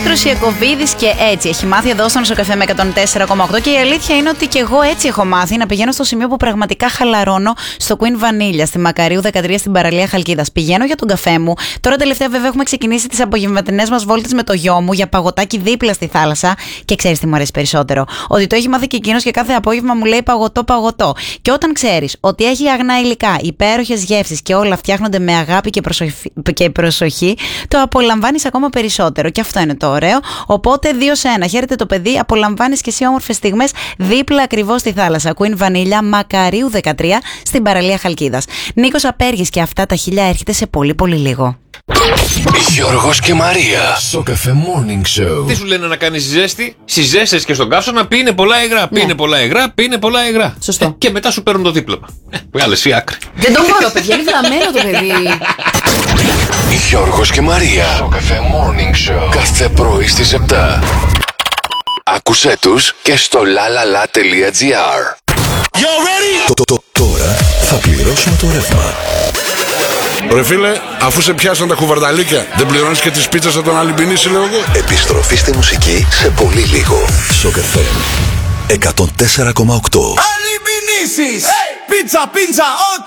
Πέτρος Ιακωβίδης και έτσι έχει μάθει εδώ στον Σοκαφέ με 104,8 και η αλήθεια είναι ότι και εγώ έτσι έχω μάθει να πηγαίνω στο σημείο που πραγματικά χαλαρώνω στο Queen Vanilla στη Μακαρίου 13 στην παραλία Χαλκίδας. Πηγαίνω για τον καφέ μου. Τώρα τελευταία βέβαια έχουμε ξεκινήσει τις απογευματινές μας βόλτες με το γιο μου για παγωτάκι δίπλα στη θάλασσα και ξέρεις τι μου αρέσει περισσότερο? Ότι το έχει μάθει και εκείνος και κάθε απόγευμα μου λέει παγωτό. Και όταν ξέρεις ότι έχει αγνά υλικά, υπέροχες γεύσεις και όλα φτιάχνονται με αγάπη και προσοχή, το απολαμβάνεις ακόμα περισσότερο. Και αυτό είναι το ωραίο. Οπότε 2-1. Χαίρετε το παιδί, απολαμβάνεις και εσύ όμορφες στιγμές δίπλα ακριβώς στη θάλασσα. Queen Vanilla, Μακαρίου 13 στην παραλία Χαλκίδας. Νίκος Απέργης και αυτά τα 1000 έρχεται σε πολύ πολύ λίγο. Γιώργος και Μαρία. Σοκαφέ Morning Show. Τι σου λένε να κάνεις ζέστη? Συζέστες και στον καύσωνα πίνε πολλά υγρά. Ναι. Πίνε πολλά υγρά. Σωστό. Και μετά σου παίρνουν το δίπλωμα. Βγάλες η άκρη. Δεν το μπορώ, παιδιά, είναι βλαμμένο το παιδί. Γιώργος και Μαρία. Σοκαφέ Morning Show. Κάθε πρωί στις 7. Άκουσέ τους και στο lalala.gr. Τώρα θα πληρώσουμε το ρεύμα. Ρε φίλε, αφού σε πιάσαν τα κουβαρδαλίκια, δεν πληρώνεις και τις πίτσες από τον Αλυμπινίση, λέω εγώ. Επιστροφή στη μουσική σε πολύ λίγο. Σοκαφέ 104,8. Αλυμπινίσεις! Πίτσα, ό,τι